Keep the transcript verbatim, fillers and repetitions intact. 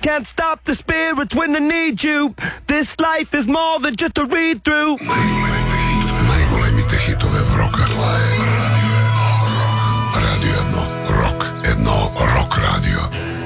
Can't stop the spirits when I need you. This life is more than just a read-through. Най-големите хитове в рока. Това е Радио едно. Рок едно. Рок радио.